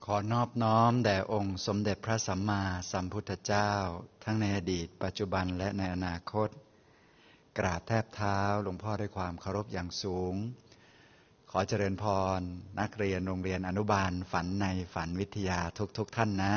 ขอนอบน้อมแด่องค์สมเด็จพระสัมมาสัมพุทธเจ้าทั้งในอดีตปัจจุบันและในอนาคตกราบแทบเท้าหลวงพ่อด้วยความเคารพอย่างสูงขอเจริญพรนักเรียนโรงเรียนอนุบาลฝันในฝันวิทยาทุกท่านนะ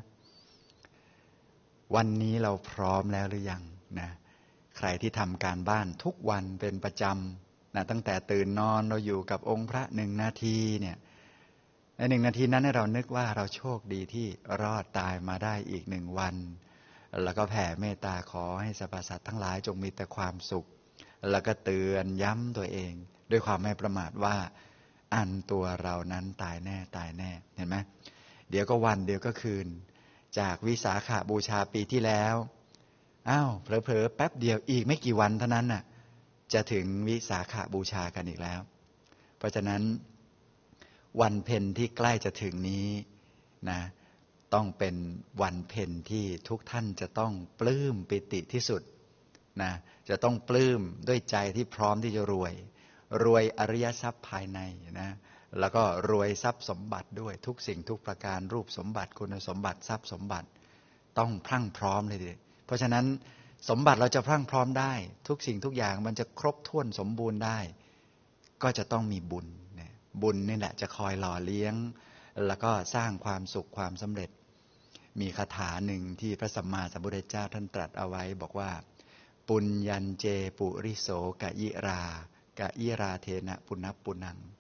วันนี้เราพร้อมแล้วหรือยังนะใครที่ทำการบ้านทุกวันเป็นประจำนะตั้งแต่ตื่นนอนเราอยู่กับองค์พระ1 นาทีเนี่ยใน1 นาทีนั้นเรานึกว่าเราโชคดีที่รอดตายมาได้อีก1 วันแล้วก็แผ่เมตตาขอให้สรรพสัตว์ทั้งหลายจงมีแต่ความสุขแล้วก็เตือนย้ำตัวเองด้วยความไม่ประมาทว่าอันตัวเรานั้นตายแน่ตายแน่เห็นไหมเดี๋ยวก็วันเดี๋ยวก็คืนจากวิสาขบูชาปีที่แล้วเผลอๆแป๊บเดียวอีกไม่กี่วันเท่านั้นน่ะจะถึงวิสาขบูชากันอีกแล้วเพราะฉะนั้นวันเพ็ญที่ใกล้จะถึงนี้นะต้องเป็นวันเพ็ญที่ทุกท่านจะต้องปลื้มปิติที่สุดนะจะต้องปลื้มด้วยใจที่พร้อมที่จะรวยอริยทรัพย์ภายในนะแล้วก็รวยทรัพย์สมบัติด้วยทุกสิ่งทุกประการรูปสมบัติคุณสมบัติทรัพย์สมบัติต้องพรั่งพร้อมเลยดิเพราะฉะนั้นสมบัติเราจะพรั่งพร้อมได้ทุกสิ่งทุกอย่างมันจะครบถ้วนสมบูรณ์ได้ก็จะต้องมีบุญนะบุญนี่แหละจะคอยหล่อเลี้ยงแล้วก็สร้างความสุขความสำเร็จมีคาถาหนึ่งที่พระสัมมาสัมพุทธเจ้าท่านตรัสเอาไว้บอกว่าปุญญัญเจปุริโสกะยิรากะยิราเทนะปุณณปุนัง